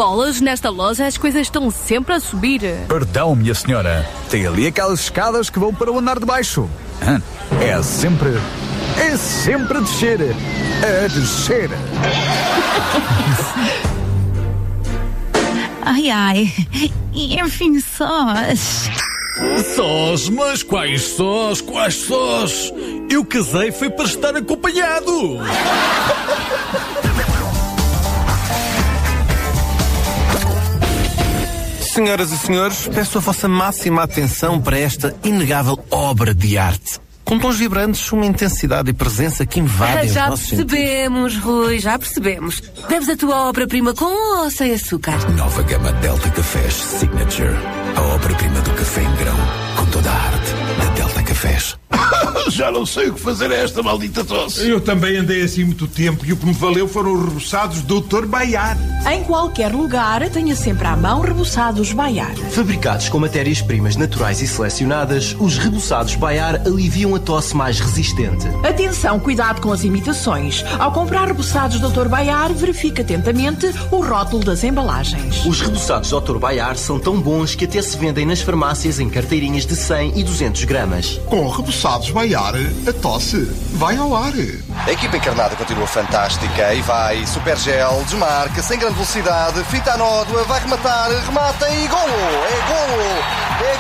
Bolas, nesta loja as coisas estão sempre a subir. Perdão, minha senhora. Tem ali aquelas escadas que vão para o andar de baixo. É sempre a descer. A descer. Ai, enfim, sós. Sós? Mas quais sós? Quais sós? Eu casei foi para estar acompanhado. Senhoras e senhores, peço a vossa máxima atenção para esta inegável obra de arte. Com tons vibrantes, uma intensidade e presença que invadem os Já nossos sentidos. percebemos, Rui, já percebemos. Deves a tua obra-prima com ou sem açúcar? Nova gama Delta Cafés Signature. A obra-prima do café em grão, com toda a arte da Delta Cafés. Já não sei o que fazer a esta maldita tosse. Eu também andei assim muito tempo e o que me valeu foram os reboçados Dr. Baiar. Em qualquer lugar, tenha sempre à mão reboçados Baiar. Fabricados com matérias-primas naturais e selecionadas, os reboçados Baiar aliviam a tosse mais resistente. Atenção, cuidado com as imitações. Ao comprar reboçados Dr. Baiar, verifique atentamente o rótulo das embalagens. Os reboçados Dr. Baiar são tão bons que até se vendem nas farmácias em carteirinhas de 100 e 200 gramas. Com reboçados Baiar, a tosse vai ao ar. A equipa encarnada continua fantástica e vai. Super gel, desmarca, sem grande velocidade, fita a nódoa, vai rematar, remata e golo! É golo! É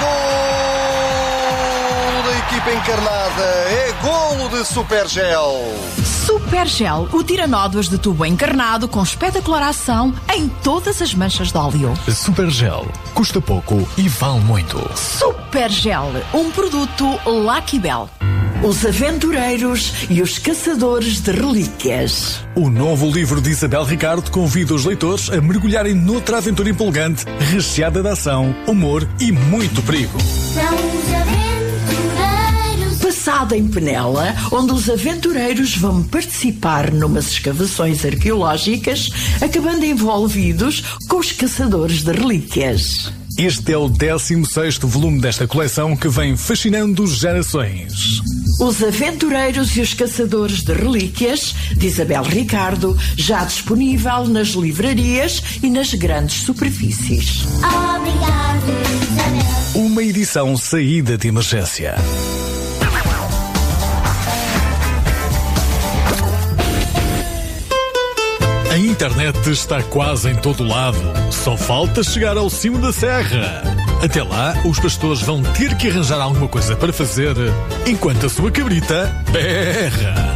golo da equipa encarnada! É golo de Super gel! Super Gel, o tiranódoas de tubo encarnado com espetacular ação em todas as manchas de óleo. Super Gel. Custa pouco e vale muito. Super Gel, um produto Lucky Bell. Os aventureiros e os caçadores de relíquias. O novo livro de Isabel Ricardo convida os leitores a mergulharem noutra aventura empolgante, recheada de ação, humor e muito perigo. São os aventureiros. Passado em Penela, onde os aventureiros vão participar numas escavações arqueológicas, acabando envolvidos com os caçadores de relíquias. Este é o 16º volume desta coleção que vem fascinando gerações. Os Aventureiros e os Caçadores de Relíquias, de Isabel Ricardo, já disponível nas livrarias e nas grandes superfícies. Obrigado, Isabel. Uma edição saída de emergência. A internet está quase em todo lado. Só falta chegar ao cimo da serra. Até lá, os pastores vão ter que arranjar alguma coisa para fazer enquanto a sua cabrita berra.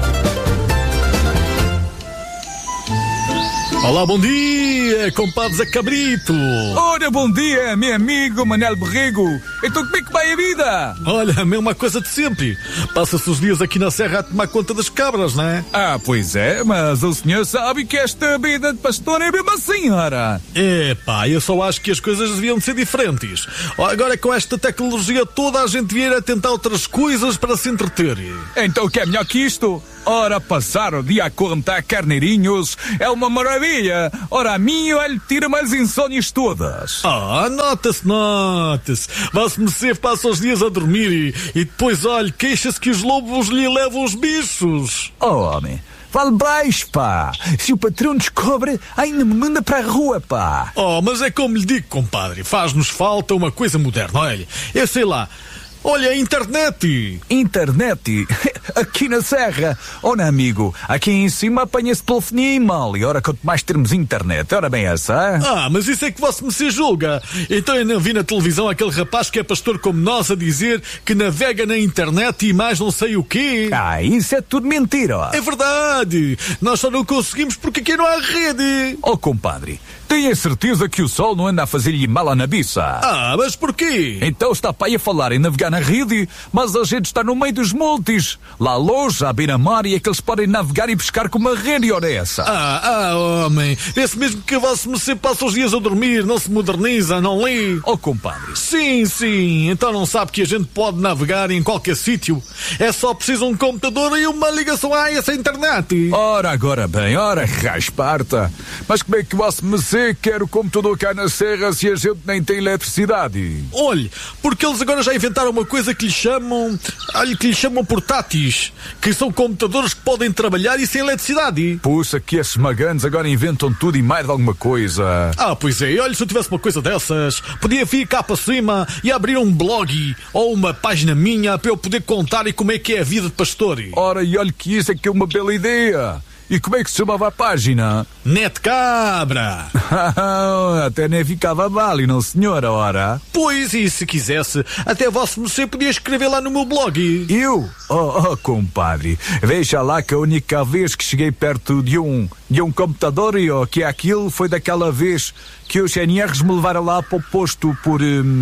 Olá, bom dia, compadres a cabrito. Ora, bom dia, meu amigo Manel Borrego. Então como é que vai a vida? Olha, a mesma coisa de sempre. Passa-se os dias aqui na serra a tomar conta das cabras, não é? Ah, pois é, mas o senhor sabe que esta vida de pastor é mesmo assim, ora. Epá, eu só acho que as coisas deviam ser diferentes. Agora com esta tecnologia toda a gente vier a tentar outras coisas para se entreter. Então o que é melhor que isto? Ora, passar o dia a contar carneirinhos é uma maravilha. Ora, a mim, olha, tira-me as insónias todas. Ah, nota-se. Vá-se merecer, passa os dias a dormir e depois, olha, queixa-se que os lobos lhe levam os bichos. Oh, homem, vale baixo, pá. Se o patrão descobre, ainda me manda para a rua, pá. Oh, mas é como lhe digo, compadre, faz-nos falta uma coisa moderna, olha, eu sei lá. Olha, a internet! Internet? Aqui na serra? Ora, amigo, aqui em cima apanha-se telefonia e mal. E ora, quanto mais termos internet, ora bem essa, hein? Ah, mas isso é que você me julga. Então eu não vi na televisão aquele rapaz que é pastor como nós a dizer que navega na internet e mais não sei o quê. Ah, isso é tudo mentira. É verdade. Nós só não conseguimos porque aqui não há rede. Oh, compadre, tenha certeza que o sol não anda a fazer-lhe mal à nabiça. Ah, mas porquê? Então está para aí a falar em navegar na rede, mas a gente está no meio dos montes. Lá longe, à beira-mar, e é que eles podem navegar e pescar com uma rede, ora essa. Homem, esse mesmo que você me sempre passa os dias a dormir, não se moderniza, não lê. Oh, compadre. Sim, então não sabe que a gente pode navegar em qualquer sítio. É só preciso um computador e uma ligação a essa internet. Ora, agora bem, ora, rasparta. Mas como é que você me quer o computador cá na serra se a gente nem tem eletricidade? Olhe, porque eles agora já inventaram uma coisa que lhe chamam... que lhe chamam portáteis, que são computadores que podem trabalhar e sem eletricidade. Puxa, que esses maganos agora inventam tudo e mais de alguma coisa. Pois é, olha, se eu tivesse uma coisa dessas, podia vir cá para cima e abrir um blog ou uma página minha para eu poder contar e como é que é a vida de pastor. Ora, e olha que isso é que é uma bela ideia. E como é que se chamava a página? Net Cabra. Até nem ficava mal, e não senhora, ora? Pois, e se quisesse, até vosso você podia escrever lá no meu blog. Eu? Compadre, veja lá que a única vez que cheguei perto de um computador que é aquilo foi daquela vez que os GNRs me levaram lá para o posto por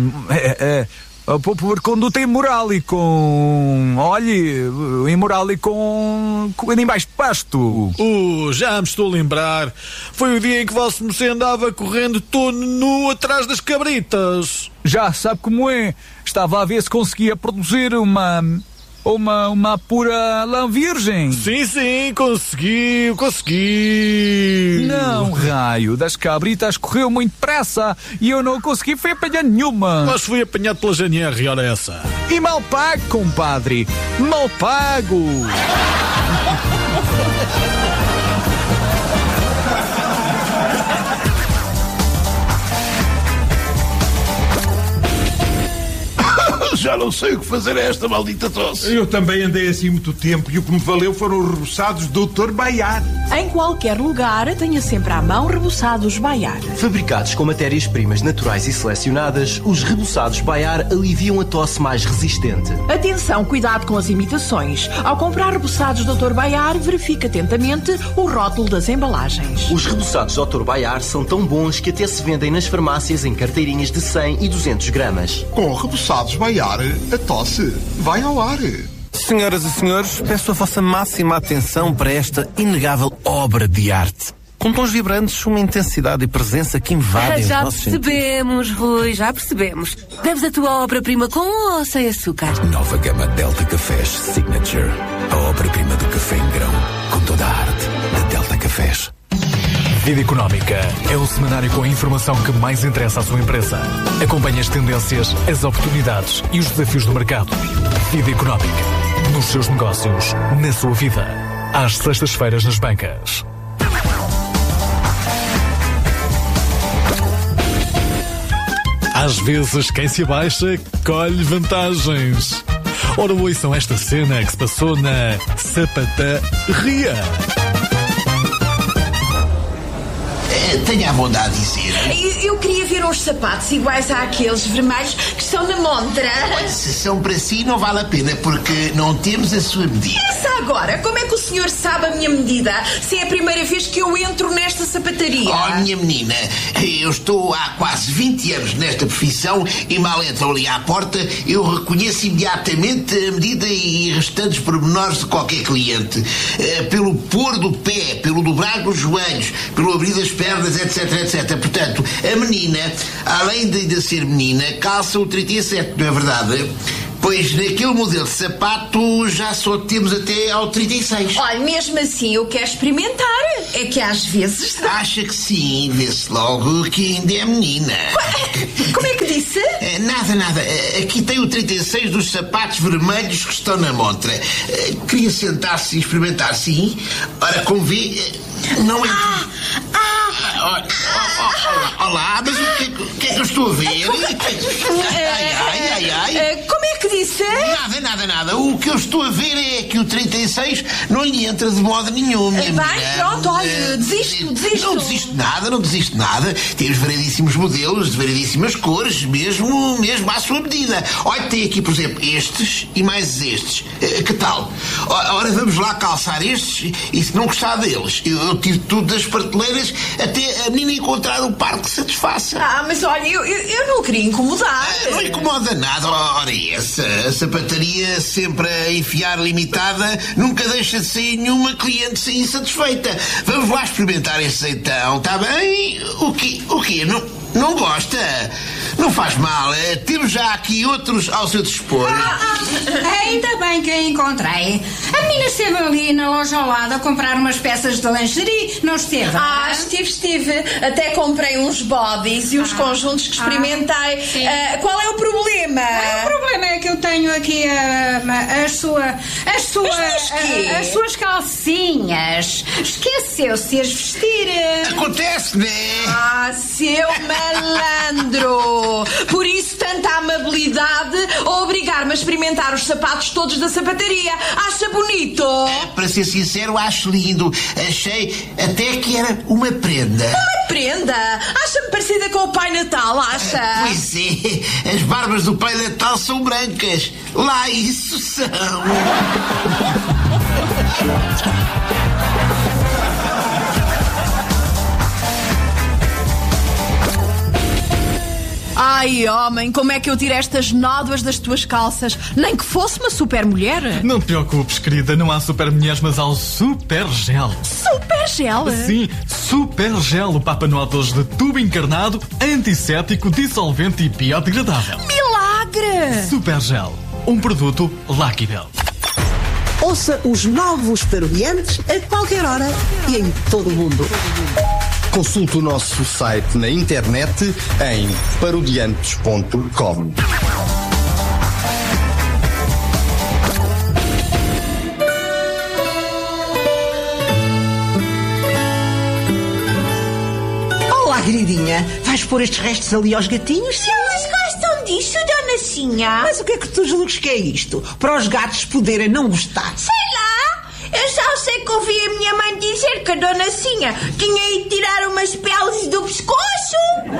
conduta imoral e com... Olhe, imoral e com animais de pasto. Já me estou a lembrar. Foi o dia em que vosso moço andava correndo todo nu atrás das cabritas. Já sabe como é. Estava a ver se conseguia produzir uma pura lã virgem. Sim, consegui. Não, raio, das cabritas correu muito depressa e eu não consegui foi apanhar nenhuma. Mas fui apanhado pela GNR, ora essa. E mal pago, compadre, mal pago. Já não sei o que fazer a esta maldita tosse. Eu também andei assim muito tempo e o que me valeu foram os reboçados Dr. Baiar. Em qualquer lugar, tenha sempre à mão reboçados Baiar. Fabricados com matérias-primas naturais e selecionadas, os reboçados Baiar aliviam a tosse mais resistente. Atenção, cuidado com as imitações. Ao comprar reboçados Dr. Baiar, verifique atentamente o rótulo das embalagens. Os reboçados Dr. Baiar são tão bons que até se vendem nas farmácias em carteirinhas de 100 e 200 gramas. Com reboçados Baiar, a tosse vai ao ar. Senhoras e senhores, peço a vossa máxima atenção para esta inegável obra de arte. Com tons vibrantes, uma intensidade e presença que invadem os Já nossos percebemos, Rui, já percebemos. Bebes a tua obra prima com ou sem açúcar? Nova gama Delta Cafés Signature. A obra-prima do café em grão, com toda a arte da Delta Cafés. Vida Económica é o semanário com a informação que mais interessa à sua empresa. Acompanhe as tendências, as oportunidades e os desafios do mercado. Vida Económica. Nos seus negócios, na sua vida. Às sextas-feiras nas bancas. Às vezes, quem se abaixa, colhe vantagens. Ora, ouçam esta cena que se passou na sapataria. Tenha a bondade de dizer. Eu queria ver uns sapatos iguais àqueles vermelhos que estão na montra. Se são para si, não vale a pena, porque não temos a sua medida. Essa agora, como é que o senhor sabe a minha medida, se é a primeira vez que eu entro nesta sapataria? Oh, minha menina, eu estou há quase 20 anos nesta profissão e mal entro ali à porta, eu reconheço imediatamente a medida e restantes pormenores de qualquer cliente. Pelo pôr do pé, pelo dobrar dos joelhos, pelo abrir das pernas, etc. Portanto, a menina, além de ainda ser menina, calça o 37, não é verdade? Pois naquele modelo de sapato já só temos até ao 36. Olha, mesmo assim eu quero experimentar. É que às vezes... Acha que sim, vê-se logo que ainda é menina. Como é que disse? Nada. Aqui tem o 36 dos sapatos vermelhos que estão na montra. Queria sentar-se e experimentar, sim? Ora, como vê, não é... Olá, mas o que é que eu estou a ver? Como é que disse? Nada. O que eu estou a ver é que o 36 não lhe entra de modo nenhum, minha menina. Pronto, olha, desisto. Não desisto nada. Temos variedíssimos modelos, de variedíssimas cores, mesmo à sua medida. Olha, tem aqui, por exemplo, estes e mais estes. Que tal? Ora, vamos lá calçar estes e se não gostar deles, eu tiro tudo das prateleiras até a menina encontrar um par que satisfaça. Mas olha, eu não queria incomodar. Não incomoda nada. Ora, a sapataria sempre a enfiar limitada nunca deixa de sair nenhuma cliente sem insatisfeita. Vamos lá experimentar estes então, está bem? O quê? Não gosta? Não faz mal, temos já aqui outros ao seu dispor. Ainda bem que a encontrei. A menina esteve ali na loja ao lado a comprar umas peças de lingerie, não esteve? Estive. Até comprei uns bodies e uns conjuntos que experimentei. Qual é o problema? O problema é que eu tenho aqui as suas calcinhas. Esqueceu-se de as vestir. Acontece, né? Seu malandro! Por isso tanta amabilidade a obrigar-me a experimentar os sapatos todos da sapataria. Acha bonito? Para ser sincero, acho lindo. Achei até que era uma prenda. Uma prenda? Acha-me parecida com o Pai Natal, acha? Pois é, as barbas do Pai Natal são brancas. Lá isso são. Ai, homem, como é que eu tiro estas nódoas das tuas calças? Nem que fosse uma super mulher. Não te preocupes, querida, não há super mulheres, mas há o Super Gel. Super Gel? Sim, Super Gel, o Papa Noel de tubo encarnado, antisséptico, dissolvente e biodegradável. Milagre! Super Gel, um produto Lucky Bell. Ouça os novos Parodiantes a qualquer hora e em todo o mundo. Consulte o nosso site na internet em parodiantes.com. Olá, queridinha. Vais pôr estes restos ali aos gatinhos? Sim. Eles gostam disso, Dona Sinha? Mas o que é que tu julgas que é isto? Para os gatos poderem não gostar? Sei lá. Eu só sei que ouvi a minha mãe dizer que a Dona Sinha tinha ido tirar umas peles do pescoço.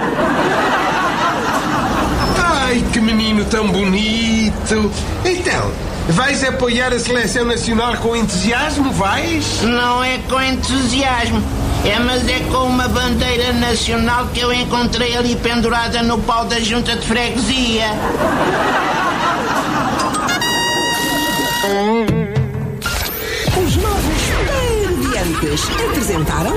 Ai, que menino tão bonito. Então, vais apoiar a seleção nacional com entusiasmo, vais? Não é com entusiasmo. Mas é com uma bandeira nacional que eu encontrei ali pendurada no pau da junta de freguesia. Os novos Parodiantes apresentaram...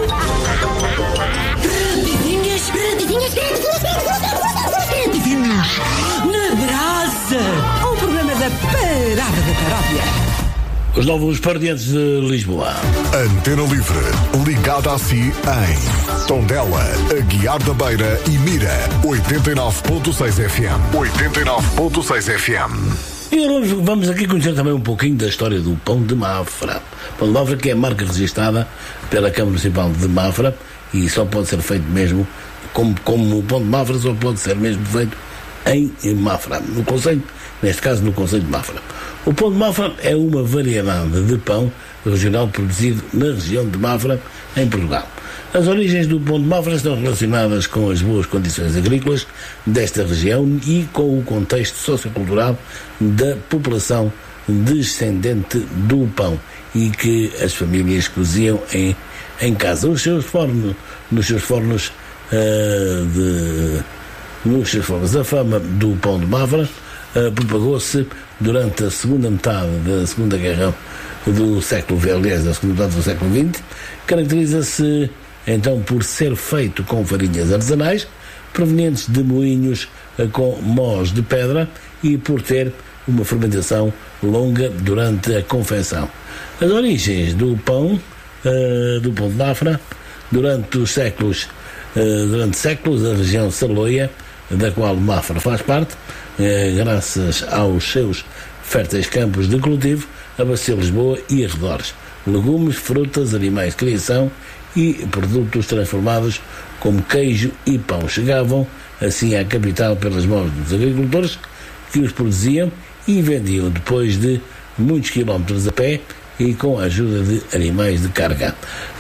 Rapidinhas na brasa, o programa da Parada da Paródia. Os novos Parodiantes de Lisboa. Antena Livre, ligada a si em Tondela, Aguiar da Beira e Mira, 89.6 FM. 89.6 FM. E hoje vamos aqui conhecer também um pouquinho da história do Pão de Mafra. Pão de Mafra, que é a marca registada pela Câmara Municipal de Mafra e só pode ser feito mesmo, como o Pão de Mafra, só pode ser mesmo feito em Mafra, no concelho, neste caso no concelho de Mafra. O Pão de Mafra é uma variedade de pão regional produzido na região de Mafra, em Portugal. As origens do Pão de Mafra estão relacionadas com as boas condições agrícolas desta região e com o contexto sociocultural da população descendente do pão e que as famílias coziam em casa. Nos seus fornos, a fama do Pão de Mafra propagou-se durante a segunda metade da Segunda Guerra do século XX, aliás, da segunda metade do século XX. Caracteriza-se então por ser feito com farinhas artesanais provenientes de moinhos com mós de pedra e por ter uma fermentação longa durante a confecção. As origens do pão de Mafra durante séculos, a região Saloia, da qual Mafra faz parte, graças aos seus férteis campos de cultivo, abasteceu Lisboa e arredores. Legumes, frutas, animais de criação e produtos transformados como queijo e pão chegavam assim à capital pelas mãos dos agricultores que os produziam e vendiam depois de muitos quilómetros a pé e com a ajuda de animais de carga.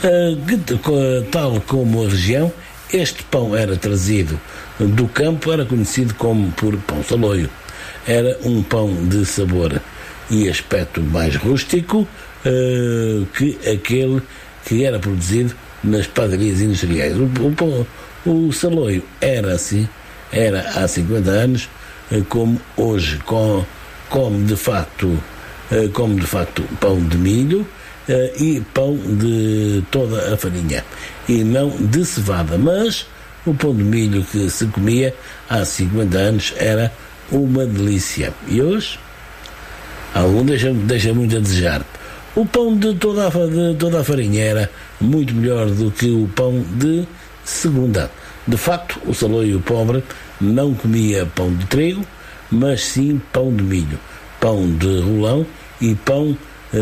Tal como a região, este pão era trazido do campo, era conhecido como por pão saloio. Era um pão de sabor e aspecto mais rústico que aquele que era produzido nas padarias industriais. O saloio era há 50 anos, como hoje, como de facto pão de milho e pão de toda a farinha, e não de cevada. Mas o pão de milho que se comia há 50 anos era uma delícia. E hoje, algum deixa muito a desejar. O pão de toda a farinha era muito melhor do que o pão de segunda. De facto, o saloio pobre não comia pão de trigo, mas sim pão de milho, pão de rolão e pão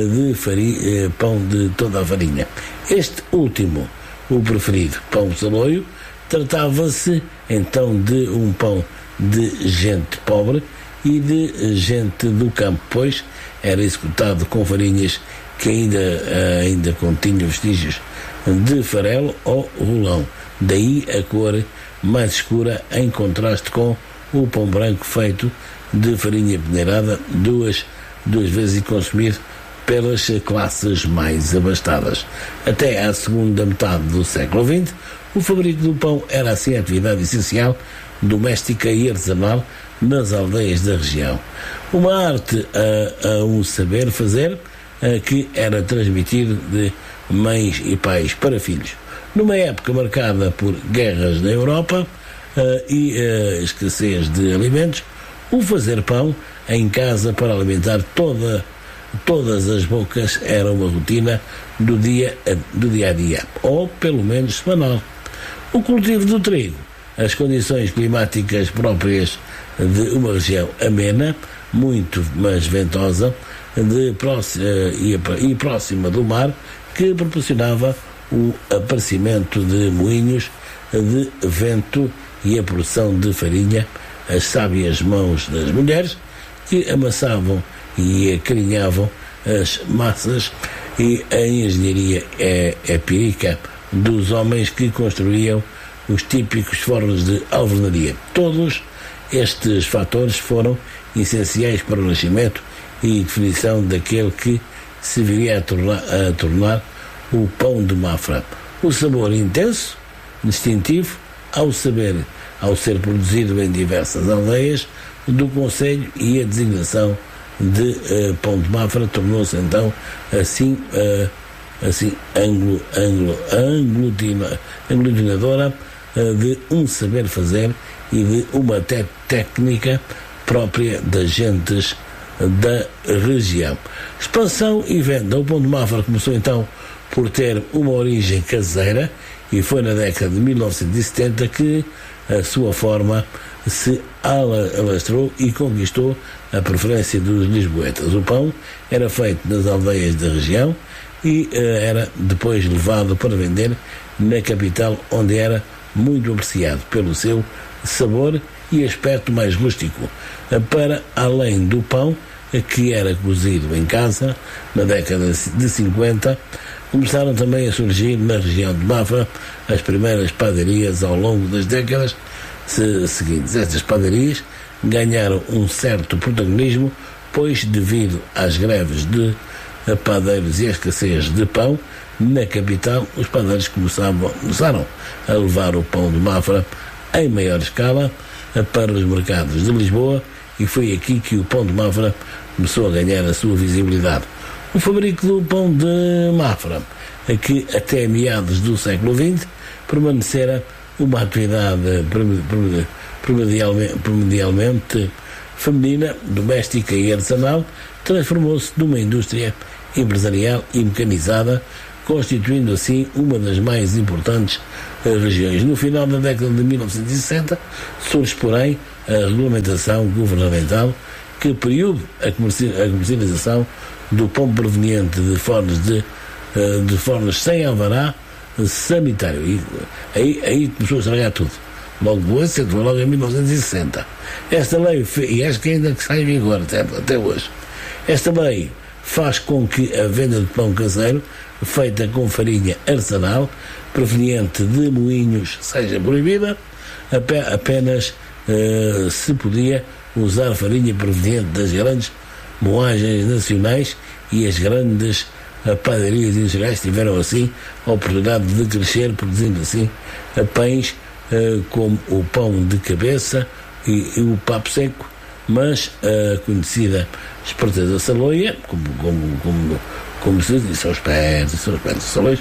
de toda a farinha. Este último, o preferido, pão de saloio, tratava-se então de um pão de gente pobre e de gente do campo, pois era executado com farinhas que ainda continham vestígios de farelo ou rolão. Daí a cor mais escura, em contraste com o pão branco feito de farinha peneirada duas vezes e consumido pelas classes mais abastadas. Até à segunda metade do século XX, o fabrico do pão era assim a atividade essencial, doméstica e artesanal nas aldeias da região. Uma arte a um saber fazer que era transmitido de mães e pais para filhos. Numa época marcada por guerras na Europa e escassez de alimentos, o fazer pão em casa para alimentar todas as bocas era uma rotina do dia a dia, ou pelo menos semanal. O cultivo do trigo, as condições climáticas próprias de uma região amena, muito mais ventosa e próxima do mar, que proporcionava o aparecimento de moinhos de vento e a produção de farinha, as sábias mãos das mulheres que amassavam e acarinhavam as massas e a engenharia empírica dos homens que construíam os típicos fornos de alvenaria. Todos estes fatores foram essenciais para o nascimento e definição daquele que se viria a tornar o pão de Mafra. O sabor intenso, distintivo, ao ser produzido em diversas aldeias do concelho, e a designação de pão de Mafra tornou-se então assim aglutinadora de um saber fazer e de uma técnica própria das gentes da região. Expansão e venda. O pão de Mafra começou então por ter uma origem caseira e foi na década de 1970 que a sua forma se alastrou e conquistou a preferência dos lisboetas. O pão era feito nas aldeias da região e era depois levado para vender na capital, onde era muito apreciado pelo seu sabor e aspecto mais rústico. Para além do pão, que era cozido em casa, na década de 50, começaram também a surgir na região de Mafra as primeiras padarias ao longo das décadas seguintes. Estas padarias ganharam um certo protagonismo, pois devido às greves de padeiros e à escassez de pão na capital, os padeiros começaram a levar o pão de Mafra em maior escala para os mercados de Lisboa, e foi aqui que o pão de Mafra começou a ganhar a sua visibilidade. O fabrico do pão de Mafra, que até meados do século XX permanecera uma atividade primordialmente feminina, doméstica e artesanal, transformou-se numa indústria empresarial e mecanizada, constituindo assim uma das mais importantes regiões. No final da década de 1960 surge, porém, a regulamentação governamental que proíbe a comercialização do pão proveniente de fornos sem alvará sanitário. E aí começou a estragar tudo. Logo depois, foi logo em 1960. Esta lei, e acho que ainda sai em vigor até hoje, esta lei faz com que a venda de pão caseiro, feita com farinha artesanal, proveniente de moinhos, seja proibida. Apenas se podia usar farinha proveniente das grandes moagens nacionais, e as grandes padarias industriais tiveram assim a oportunidade de crescer, produzindo assim pães como o pão de cabeça e o papo seco, mas a conhecida esperteza saloia, como se diz, são os pés, saloios,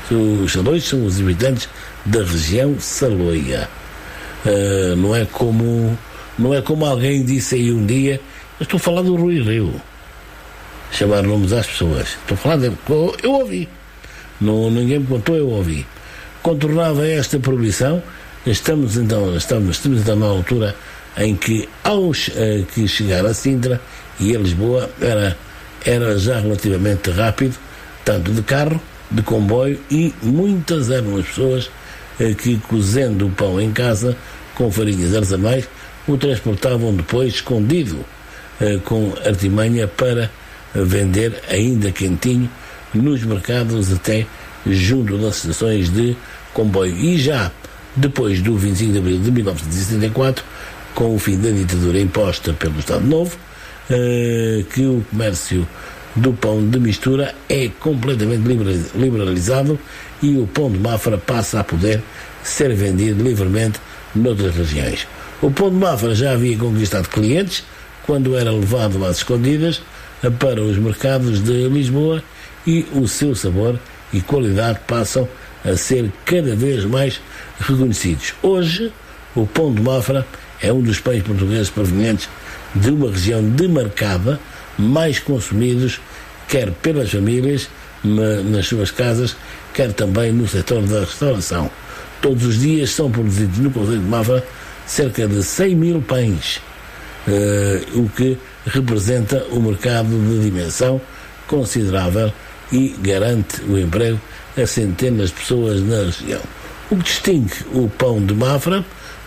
Os saloios são os habitantes da região saloia. Não é como alguém disse aí um dia, eu estou a falar do Rui Rio, chamar nomes às pessoas, estou a falar dele, eu ouvi, ninguém me contou, eu ouvi. Contornava esta proibição. Estamos então na altura em que, que chegar a Sintra e a Lisboa era já relativamente rápido, tanto de carro, de comboio, e muitas eram as pessoas que, cozendo o pão em casa com farinhas artesanais, o transportavam depois escondido com artimanha para vender ainda quentinho nos mercados, até junto das estações de comboio. E já depois do 25 de abril de 1974, com o fim da ditadura imposta pelo Estado Novo, que o comércio do pão de mistura é completamente liberalizado e o pão de Mafra passa a poder ser vendido livremente noutras regiões. O pão de Mafra já havia conquistado clientes quando era levado às escondidas para os mercados de Lisboa, e o seu sabor e qualidade passam a ser cada vez mais reconhecidos. Hoje, o pão de Mafra é um dos pães portugueses provenientes de uma região demarcada, mais consumidos, quer pelas famílias nas suas casas, quer também no setor da restauração. Todos os dias são produzidos no concelho de Mafra cerca de 100 mil pães, o que representa um mercado de dimensão considerável e garante o emprego a centenas de pessoas na região. O que distingue o pão de Mafra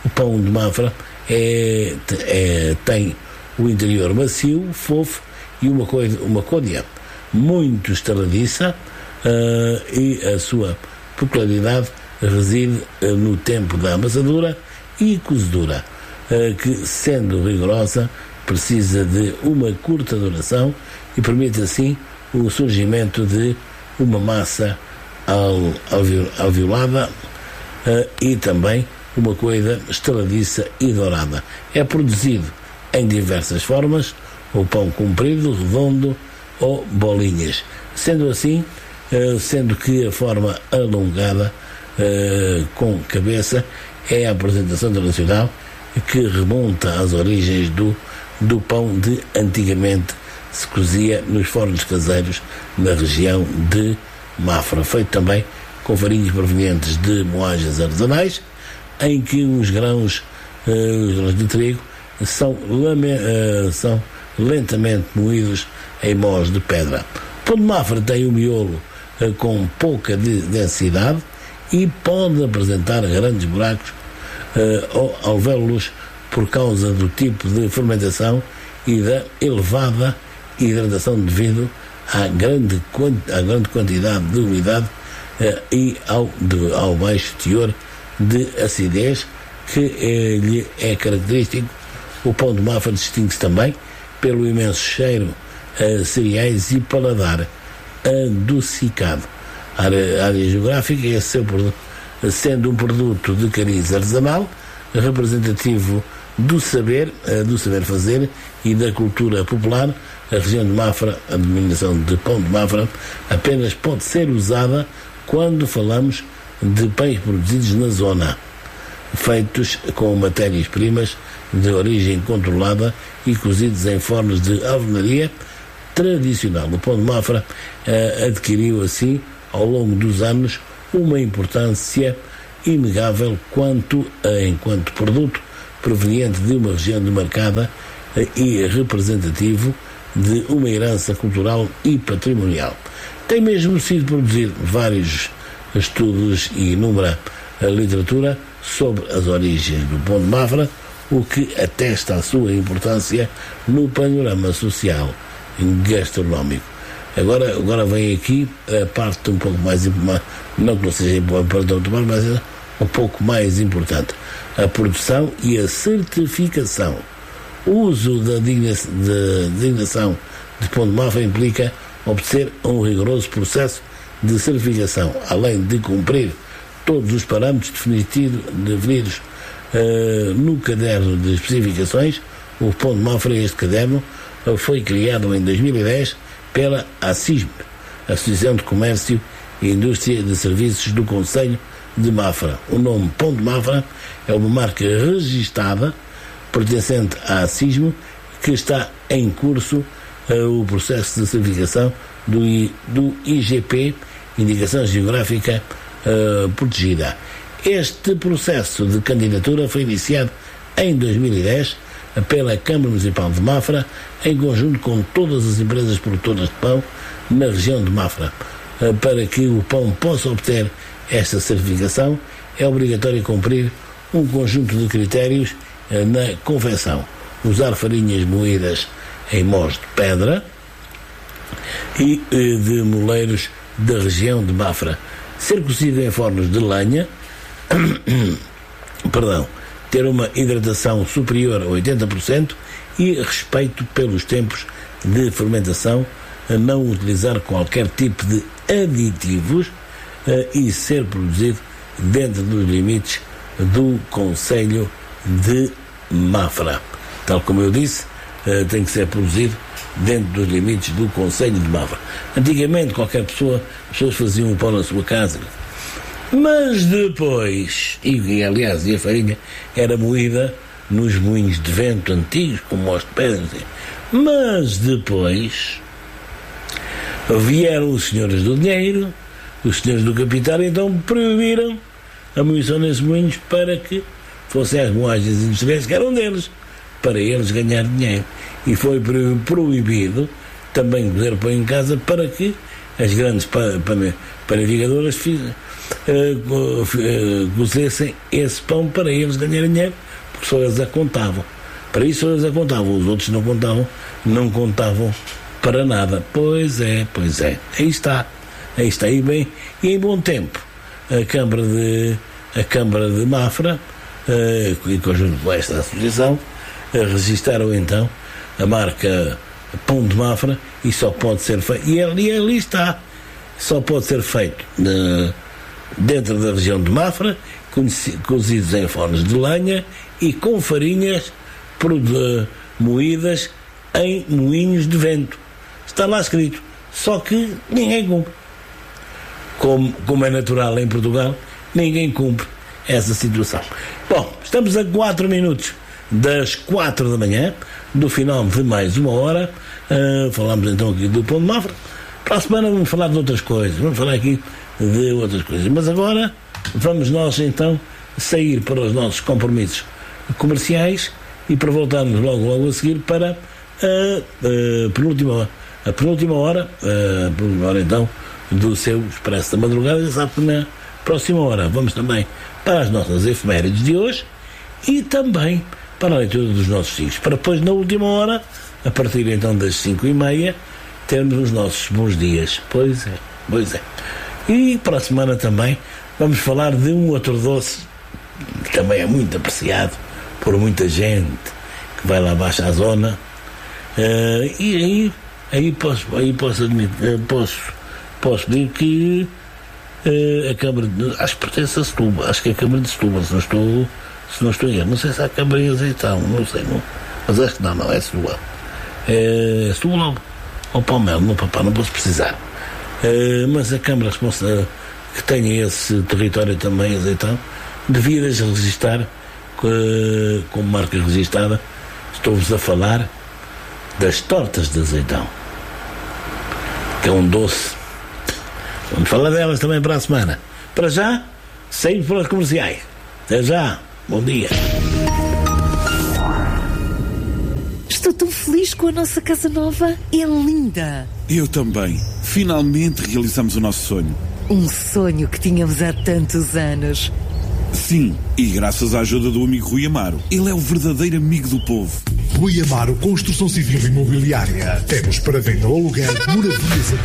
tem o interior macio, fofo e uma côdea muito estaladiça, e a sua peculiaridade reside no tempo da amassadura e cozedura, que, sendo rigorosa, precisa de uma curta duração e permite assim o surgimento de uma massa alveolada e também uma coisa estaladiça e dourada. É produzido em diversas formas, o pão comprido, redondo ou bolinhas. Sendo que a forma alongada com cabeça é a apresentação tradicional, que remonta às origens do pão de antigamente se cozia nos fornos caseiros na região de Mafra, feito também com farinhas provenientes de moagens artesanais, em que os grãos de trigo são lentamente moídos em mós de pedra. O pão de Mafra tem um miolo com pouca densidade e pode apresentar grandes buracos ou alvéolos por causa do tipo de fermentação e da elevada hidratação devido à grande quantidade de umidade e ao baixo teor de acidez que lhe é característico. O pão de Mafra distingue-se também pelo imenso cheiro a cereais e paladar adocicado. A área geográfica é sendo um produto de cariz artesanal, representativo do saber fazer e da cultura popular. A região de Mafra, a denominação de pão de Mafra, apenas pode ser usada quando falamos de pães produzidos na zona, feitos com matérias-primas de origem controlada e cozidos em fornos de alvenaria tradicional. O pão de Mafra adquiriu assim, ao longo dos anos, uma importância inegável enquanto produto proveniente de uma região demarcada e representativo de uma herança cultural e patrimonial. Tem mesmo sido produzido vários estudos e inúmera a literatura sobre as origens do pão de Mafra, o que atesta a sua importância no panorama social e gastronómico. Agora vem aqui a parte um pouco mais importante, não que não seja importante para o tomar, mas é um pouco mais importante: a produção e a certificação. O uso da designação de pão de Mafra implica obter um rigoroso processo de certificação, além de cumprir todos os parâmetros definidos no caderno de especificações. O pão de Mafra, este caderno, foi criado em 2010 pela ACISM, Associação de Comércio e Indústria de Serviços do Concelho de Mafra. O nome Pão de Mafra é uma marca registada pertencente à Sismo, que está em curso o processo de certificação do IGP, Indicação Geográfica Protegida. Este processo de candidatura foi iniciado em 2010 pela Câmara Municipal de Mafra, em conjunto com todas as empresas produtoras de pão na região de Mafra. Para que o pão possa obter esta certificação, é obrigatório cumprir um conjunto de critérios na confecção: usar farinhas moídas em mós de pedra e de moleiros da região de Mafra, ser cozido em fornos de lenha, ter uma hidratação superior a 80% e respeito pelos tempos de fermentação, não utilizar qualquer tipo de aditivos e ser produzido dentro dos limites do Concelho de Mafra. Tal como eu disse, tem que ser produzido dentro dos limites do Concelho de Mafra. Antigamente, as pessoas faziam o pão na sua casa, mas depois, e aliás, a farinha era moída nos moinhos de vento antigos, com mós de pedra, mas depois vieram os senhores do dinheiro, os senhores do capital, então proibiram a moição nesses moinhos para que fossem as moagens industriais que eram deles, para eles ganhar dinheiro. E foi proibido também cozer pão em casa para que as grandes panificadoras cozessem esse pão para eles ganharem dinheiro, porque só eles a contavam. Para isso eles a contavam, os outros não contavam para nada. Pois é. Aí está. E em bom tempo, a Câmara de Mafra, em conjunto com esta associação, registaram então a marca Pão de Mafra, e só pode ser feito, e ali está, só pode ser feito dentro da região de Mafra, cozidos em fornos de lenha e com farinhas moídas em moinhos de vento. Está lá escrito, só que ninguém cumpre. Como é natural em Portugal, ninguém cumpre essa situação. Bom, estamos a 4 minutos das 4 da manhã, do final de mais uma hora. Falamos então aqui do Pão de Mafra. Para a semana vamos falar de outras coisas, mas agora vamos nós então sair para os nossos compromissos comerciais e para voltarmos logo a seguir para a penúltima hora então do seu Expresso da Madrugada. Já sabe que na próxima hora vamos também para as nossas efemérides de hoje e também para a leitura dos nossos filhos, para depois na última hora, a partir então das 5h30, termos os nossos bons dias. Pois é. E para a semana também vamos falar de um outro doce que também é muito apreciado por muita gente que vai lá abaixo à zona, e aí posso dizer que a Câmara acho que pertence a Setúbal, acho que é a Câmara de Setúbal, se não estou em erro, não sei se há Câmara em Azeitão, não sei, mas acho que não é Setúbal. É Setúbal ou Palmelo, não posso precisar. Mas a Câmara responsável que tenha esse território também, Azeitão, devidas a registrar como marca registada, estou-vos a falar das tortas de azeitão, que é um doce. Vamos falar delas também para a semana. Para já, saímos para os comerciais. Até já. Bom dia. Estou tão feliz com a nossa casa nova. É linda. Eu também. Finalmente realizamos o nosso sonho. Um sonho que tínhamos há tantos anos. Sim, e graças à ajuda do amigo Rui Amaro. Ele é o verdadeiro amigo do povo. Rui Amaro Construção Civil e Imobiliária. Temos para venda ou aluguer moradias